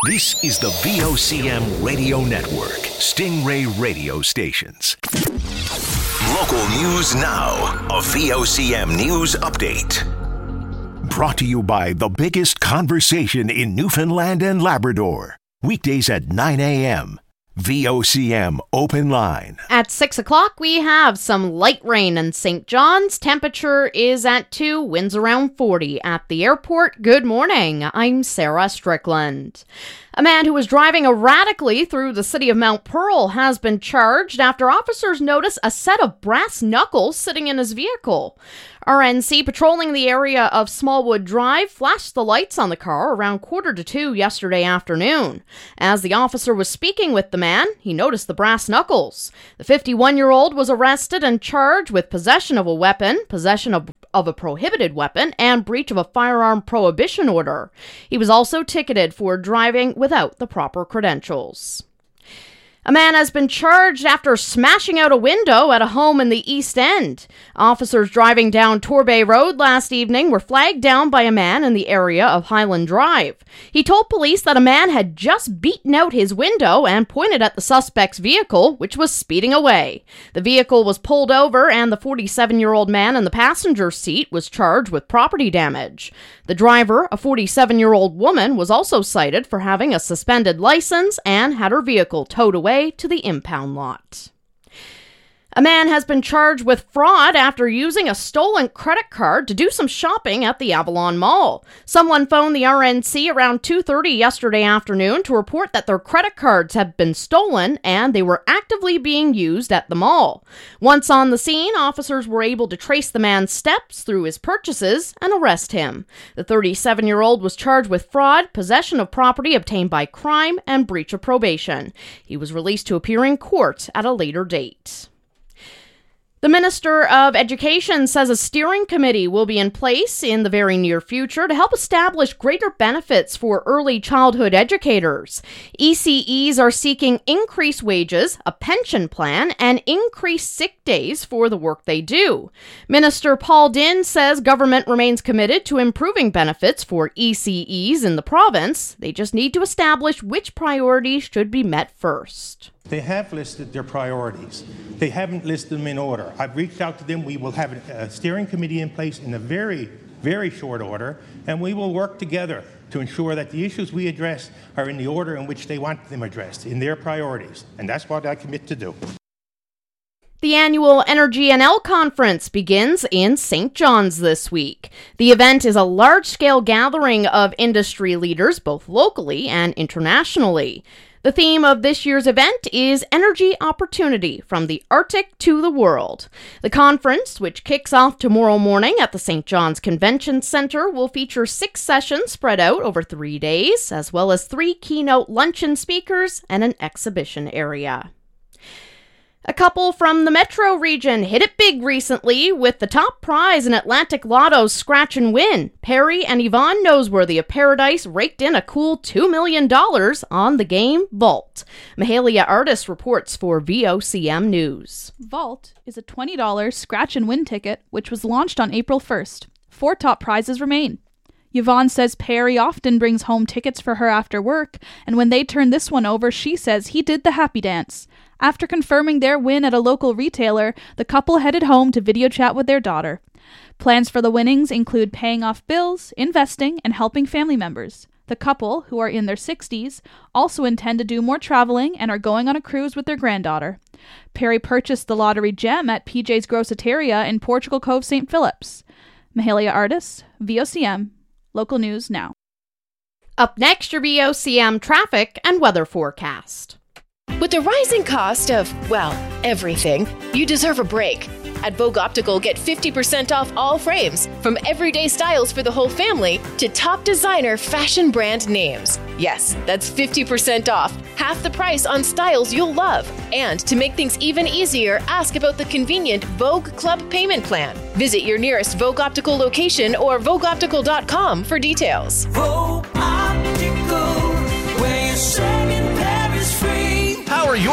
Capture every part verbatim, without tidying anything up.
This is the V O C M Radio Network, Stingray Radio Stations. Local news now, a V O C M News Update. Brought to you by the biggest conversation in Newfoundland and Labrador. Weekdays at nine a.m. V O C M Open Line. At six o'clock, we have some light rain in Saint John's. Temperature is at two, winds around forty. At the airport, good morning. I'm Sarah Strickland. A man who was driving erratically through the city of Mount Pearl has been charged after officers noticed a set of brass knuckles sitting in his vehicle. R N C patrolling the area of Smallwood Drive flashed the lights on the car around quarter to two yesterday afternoon. As the officer was speaking with the man, he noticed the brass knuckles. The fifty-one-year-old was arrested and charged with possession of a weapon, possession of, of a prohibited weapon, and breach of a firearm prohibition order. He was also ticketed for driving without the proper credentials. A man has been charged after smashing out a window at a home in the East End. Officers driving down Torbay Road last evening were flagged down by a man in the area of Highland Drive. He told police that a man had just beaten out his window and pointed at the suspect's vehicle, which was speeding away. The vehicle was pulled over and the forty-seven-year-old man in the passenger seat was charged with property damage. The driver, a forty-seven-year-old woman, was also cited for having a suspended license and had her vehicle towed away to the impound lot. A man has been charged with fraud after using a stolen credit card to do some shopping at the Avalon Mall. Someone phoned the R N C around two thirty yesterday afternoon to report that their credit cards had been stolen and they were actively being used at the mall. Once on the scene, officers were able to trace the man's steps through his purchases and arrest him. The thirty-seven-year-old was charged with fraud, possession of property obtained by crime, and breach of probation. He was released to appear in court at a later date. The Minister of Education says a steering committee will be in place in the very near future to help establish greater benefits for early childhood educators. E C Es are seeking increased wages, a pension plan, and increased sick days for the work they do. Minister Paul Dinn says government remains committed to improving benefits for E C Es in the province. They just need to establish which priorities should be met first. They have listed their priorities. They haven't listed them in order. I've reached out to them. We will have a steering committee in place in a very, very short order, and we will work together to ensure that the issues we address are in the order in which they want them addressed, in their priorities. And that's what I commit to do. The annual Energy N L conference begins in Saint John's this week. The event is a large-scale gathering of industry leaders, both locally and internationally. The theme of this year's event is Energy Opportunity, from the Arctic to the World. The conference, which kicks off tomorrow morning at the Saint John's Convention Centre, will feature six sessions spread out over three days, as well as three keynote luncheon speakers and an exhibition area. A couple from the Metro region hit it big recently with the top prize in Atlantic Lotto's Scratch and Win. Perry and Yvonne Noseworthy of Paradise raked in a cool two million dollars on the game Vault. Mahalia Artis reports for V O C M News. Vault is a twenty dollars Scratch and Win ticket, which was launched on April first. Four top prizes remain. Yvonne says Perry often brings home tickets for her after work, and when they turned this one over, she says he did the happy dance. After confirming their win at a local retailer, the couple headed home to video chat with their daughter. Plans for the winnings include paying off bills, investing, and helping family members. The couple, who are in their sixties, also intend to do more traveling and are going on a cruise with their granddaughter. Perry purchased the lottery gem at P J's Groceteria in Portugal Cove, Saint Philip's. Mahalia Artis, V O C M, local news now. Up next, your V O C M traffic and weather forecast. With the rising cost of, well, everything, you deserve a break. At Vogue Optical, get fifty percent off all frames, from everyday styles for the whole family to top designer fashion brand names. Yes, that's fifty percent off, half the price on styles you'll love. And to make things even easier, ask about the convenient Vogue Club payment plan. Visit your nearest Vogue Optical location or vogue optical dot com for details. Vogue Optical, where you're saving Paris free. Power your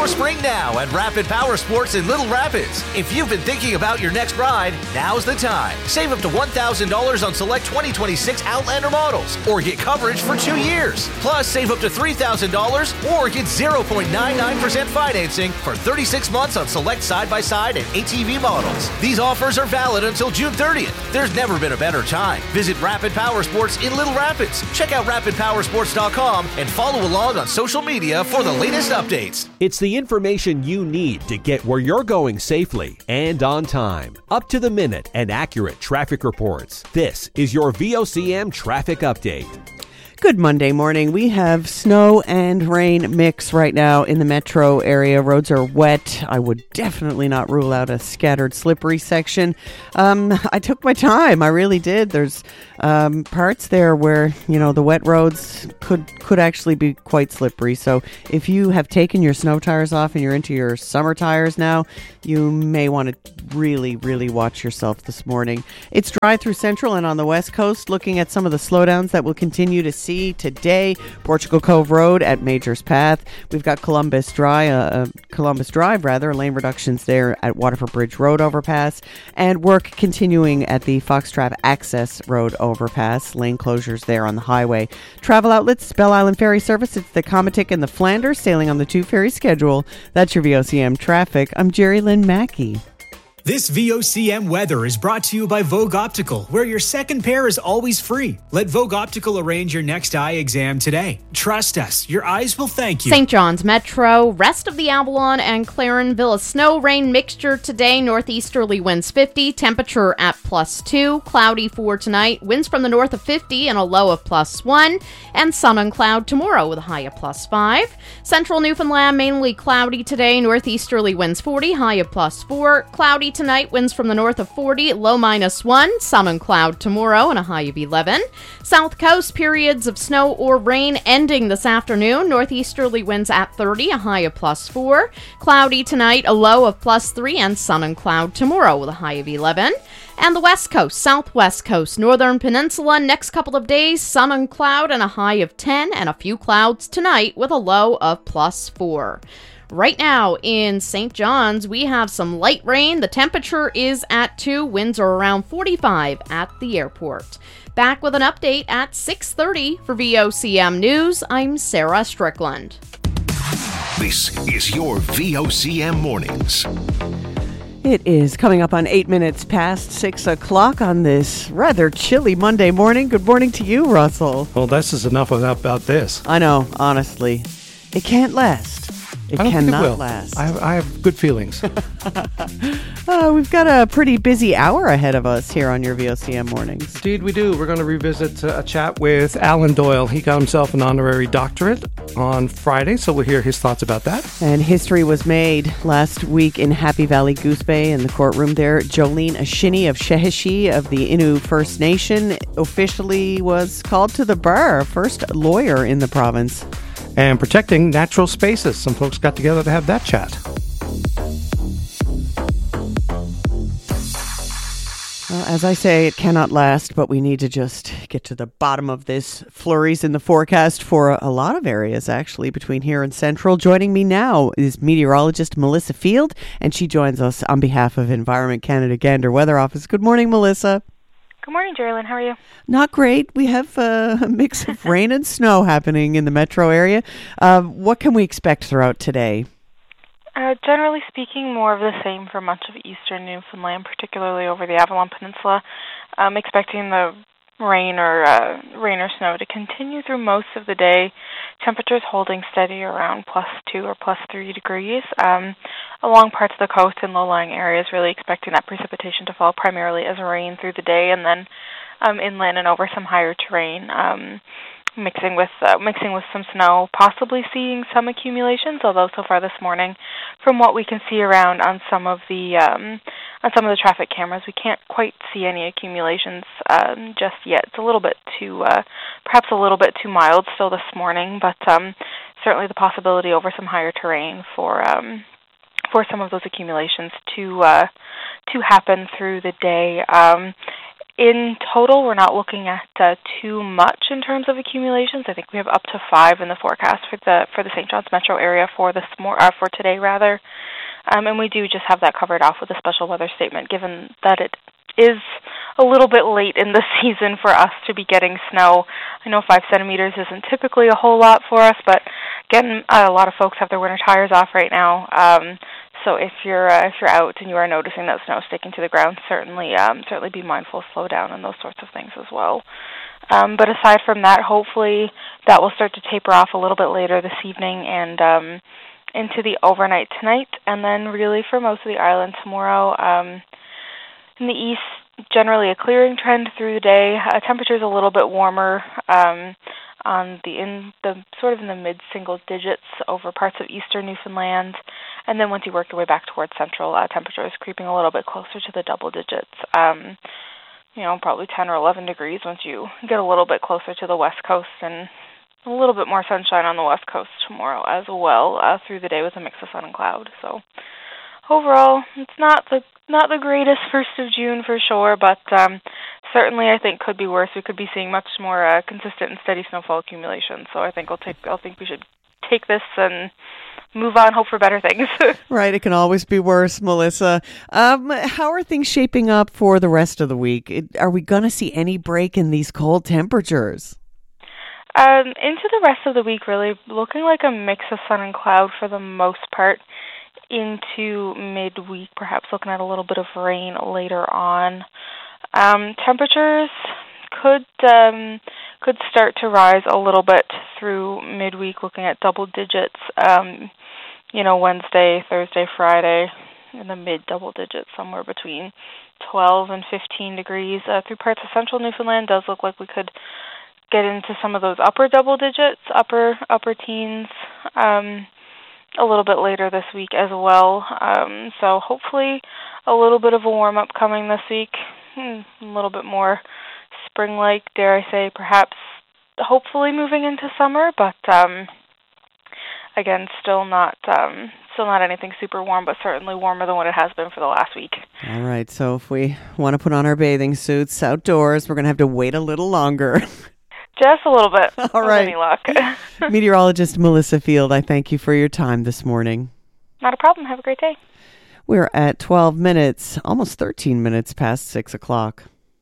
for spring now at Rapid Power Sports in Little Rapids. If you've been thinking about your next ride, now's the time. Save up to one thousand dollars on select twenty twenty-six Outlander models or get coverage for two years. Plus, save up to three thousand dollars or get zero point nine nine percent financing for thirty-six months on select side-by-side and A T V models. These offers are valid until June thirtieth. There's never been a better time. Visit Rapid Power Sports in Little Rapids. Check out rapid power sports dot com and follow along on social media for the latest updates. It's the information you need to get where you're going safely and on time. Up to the minute and accurate traffic reports. This is your V O C M Traffic Update. Good Monday morning. We have snow and rain mix right now in the metro area. Roads are wet. I would definitely not rule out a scattered slippery section. Um, I took my time. I really did. There's um, parts there where, you know, the wet roads could could actually be quite slippery. So if you have taken your snow tires off and you're into your summer tires now, you may want to really, really watch yourself this morning. It's dry through Central and on the West Coast. Looking at some of the slowdowns that we'll continue to see today, Portugal Cove Road at Majors Path. We've got Columbus Drive, uh, Columbus Drive rather, lane reductions there at Waterford Bridge Road overpass, and work continuing at the Foxtrap Access Road overpass. Lane closures there on the highway. Travel outlets, Bell Island Ferry Service. It's the Comatic and the Flanders sailing on the two ferry schedule. That's your V O C M traffic. I'm Jerry Lynn Mackey. This V O C M weather is brought to you by Vogue Optical, where your second pair is always free. Let Vogue Optical arrange your next eye exam today. Trust us, your eyes will thank you. Saint John's Metro, rest of the Avalon and Clarenville, a snow rain mixture today. Northeasterly winds fifty, temperature at plus two. Cloudy for tonight, winds from the north of fifty and a low of plus one. And sun and cloud tomorrow with a high of plus five. Central Newfoundland, mainly cloudy today. Northeasterly winds forty, high of plus four. Cloudy tonight, winds from the north of forty, low minus one. Sun and cloud tomorrow and a high of eleven. South Coast, periods of snow or rain ending this afternoon. Northeasterly winds at thirty, a high of plus four. Cloudy tonight, a low of plus three, and sun and cloud tomorrow with a high of eleven. And the West Coast, Southwest Coast, Northern Peninsula, next couple of days, sun and cloud and a high of ten, and a few clouds tonight with a low of plus four. Right now in Saint John's, we have some light rain. The temperature is at two. Winds are around forty-five at the airport. Back with an update at six thirty for V O C M News. I'm Sarah Strickland. This is your V O C M Mornings. It is coming up on eight minutes past six o'clock on this rather chilly Monday morning. Good morning to you, Russell. Well, this is enough about this. I know, honestly. It can't last. It I don't cannot think it will. last. I have, I have good feelings. uh, we've got a pretty busy hour ahead of us here on your V O C M Mornings. Indeed, we do. We're going to revisit uh, a chat with Alan Doyle. He got himself an honorary doctorate on Friday, so we'll hear his thoughts about that. And history was made last week in Happy Valley Goose Bay in the courtroom there. Jolene Ashini of Sheheshi of the Innu First Nation officially was called to the bar, first lawyer in the province. And protecting natural spaces. Some folks got together to have that chat. Well, as I say, it cannot last, but we need to just get to the bottom of this. Flurries in the forecast for a lot of areas, actually, between here and Central. Joining me now is meteorologist Melissa Field, and she joins us on behalf of Environment Canada Gander Weather Office. Good morning, Melissa. Good morning, Jerry-Lynn. How are you? Not great. We have uh, a mix of rain and snow happening in the metro area. Uh, what can we expect throughout today? Uh, generally speaking, more of the same for much of eastern Newfoundland, particularly over the Avalon Peninsula. I'm expecting the rain or uh, rain or snow to continue through most of the day. Temperatures holding steady around plus two or plus three degrees. Um, along parts of the coast and low-lying areas, really expecting that precipitation to fall primarily as rain through the day, and then um, inland and over some higher terrain. Um, mixing with uh, mixing with some snow, possibly seeing some accumulations, although so far this morning, from what we can see around on some of the um, on some of the traffic cameras, we can't quite see any accumulations um, just yet. It's a little bit too, uh, perhaps a little bit too mild still this morning, but um, certainly the possibility over some higher terrain for um, for some of those accumulations to uh, to happen through the day. Um, in total, we're not looking at uh, too much in terms of accumulations. I think we have up to five in the forecast for the for the Saint John's metro area for this more uh, for today rather, um, and we do just have that covered off with a special weather statement, given that it is a little bit late in the season for us to be getting snow. I know five centimeters isn't typically a whole lot for us, but again, uh, a lot of folks have their winter tires off right now. Um, So if you're uh, if you're out and you are noticing that snow sticking to the ground, certainly um, certainly be mindful, slow down, and those sorts of things as well. Um, but aside from that, hopefully that will start to taper off a little bit later this evening and um, into the overnight tonight, and then really for most of the island tomorrow. Um, in the east, generally a clearing trend through the day. Uh, temperatures a little bit warmer. Um, on the in the sort of in the mid single digits over parts of eastern Newfoundland, and then once you work your way back towards central, uh, temperatures creeping a little bit closer to the double digits. Um, you know, probably ten or eleven degrees once you get a little bit closer to the west coast, and a little bit more sunshine on the west coast tomorrow as well uh, through the day with a mix of sun and cloud. So overall, it's not the not the greatest first of June for sure, but um, certainly I think could be worse. We could be seeing much more uh, consistent and steady snowfall accumulation. So I think I'll take. I think we should take this and move on. Hope for better things. Right, it can always be worse, Melissa. Um, how are things shaping up for the rest of the week? It, are we going to see any break in these cold temperatures? Um, into the rest of the week, really looking like a mix of sun and cloud for the most part. Into midweek, perhaps looking at a little bit of rain later on. Um, temperatures could um, could start to rise a little bit through midweek, looking at double digits. Um, you know, Wednesday, Thursday, Friday, in the mid double digits, somewhere between twelve and fifteen degrees. Uh, through parts of central Newfoundland, does look like we could get into some of those upper double digits, upper upper teens. Um, a little bit later this week as well. Um, so hopefully a little bit of a warm-up coming this week, hmm, a little bit more spring-like, dare I say, perhaps hopefully moving into summer, but um, again, still not um, still not anything super warm, but certainly warmer than what it has been for the last week. All right, so if we want to put on our bathing suits outdoors, we're going to have to wait a little longer. Just a little bit. All right. Any luck. Meteorologist Melissa Field, I thank you for your time this morning. Not a problem. Have a great day. We're at twelve minutes, almost thirteen minutes past six o'clock.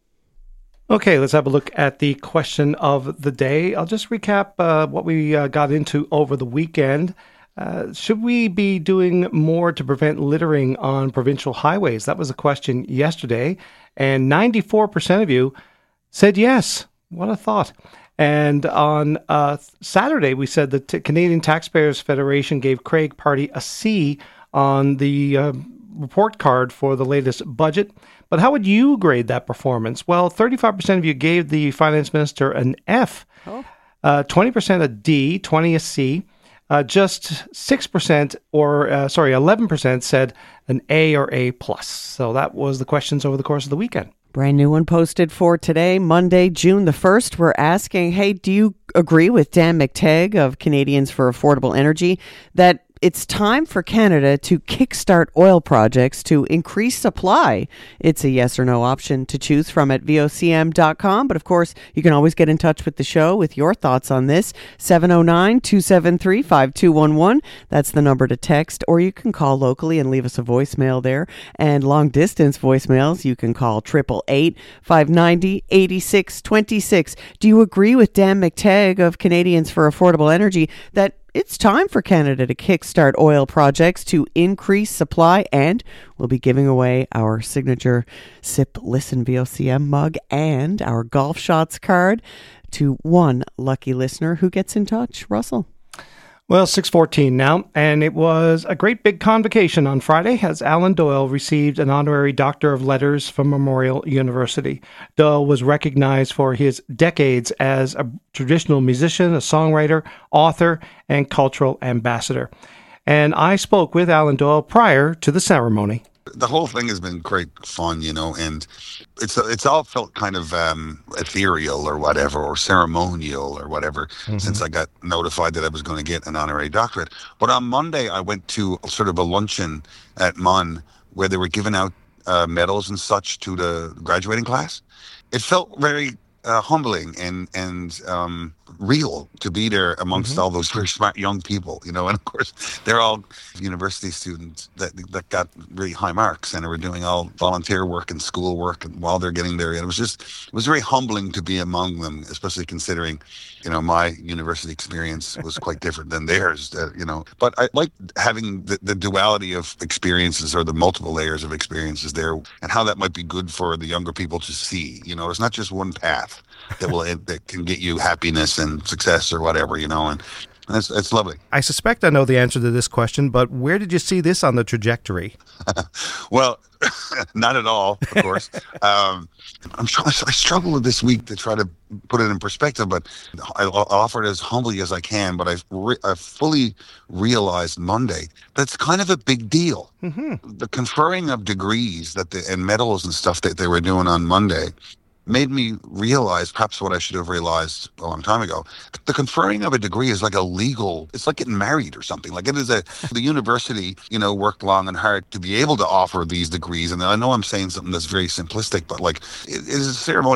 Okay, let's have a look at the question of the day. I'll just recap uh, what we uh, got into over the weekend. Uh, should we be doing more to prevent littering on provincial highways? That was a question yesterday, and ninety-four percent of you said yes. What a thought. And on uh, Saturday, we said the T- Canadian Taxpayers Federation gave Craig Party a C on the uh, report card for the latest budget. But how would you grade that performance? Well, thirty-five percent of you gave the finance minister an F, oh. uh, twenty percent a D, twenty a C. Uh, just six percent or, uh, sorry, eleven percent said an A or A plus. So that was the questions over the course of the weekend. Brand new one posted for today, Monday, June the first. We're asking, hey, do you agree with Dan McTeague of Canadians for Affordable Energy that it's time for Canada to kickstart oil projects to increase supply? It's a yes or no option to choose from at V O C M dot com. But of course, you can always get in touch with the show with your thoughts on this. seven oh nine, two seven three, five two one one. That's the number to text, or you can call locally and leave us a voicemail there. And long distance voicemails, you can call eight eight eight, five nine zero, eight six two six. Do you agree with Dan McTeague of Canadians for Affordable Energy that it's time for Canada to kickstart oil projects to increase supply? And we'll be giving away our signature Sip Listen V O C M mug and our Golf Shots card to one lucky listener who gets in touch. Russell. Well, six fourteen now, and it was a great big convocation on Friday as Alan Doyle received an honorary Doctor of Letters from Memorial University. Doyle was recognized for his decades as a traditional musician, a songwriter, author, and cultural ambassador. And I spoke with Alan Doyle prior to the ceremony. The whole thing has been great fun, you know, and it's it's all felt kind of um, ethereal or whatever, or ceremonial or whatever, mm-hmm. since I got notified that I was going to get an honorary doctorate. But on Monday, I went to sort of a luncheon at M U N where they were giving out uh, medals and such to the graduating class. It felt very uh, humbling and and um, real to be there amongst mm-hmm. all those very smart young people, you know. And of course, they're all university students that that got really high marks and were doing all volunteer work and school work and while they're getting there. And it was just it was very humbling to be among them, especially considering, you know, my university experience was quite different than theirs, uh, you know. But I like having the, the duality of experiences or the multiple layers of experiences there, and how that might be good for the younger people to see. You know, it's not just one path that will that can get you happiness and success or whatever, you know, and it's, it's lovely. I suspect I know the answer to this question, but where did you see this on the trajectory? Well, not at all, of course. um, I'm trying, I struggle with this week to try to put it in perspective, but I, I'll offer it as humbly as I can. But I've, re- I've fully realized Monday that it's kind of a big deal. Mm-hmm. The conferring of degrees that the, and medals and stuff that they were doing on Monday made me realize perhaps what I should have realized a long time ago. The conferring of a degree is like a legal, it's like getting married or something. Like it is a, the university, you know, worked long and hard to be able to offer these degrees. And I know I'm saying something that's very simplistic, but like it, it is a ceremony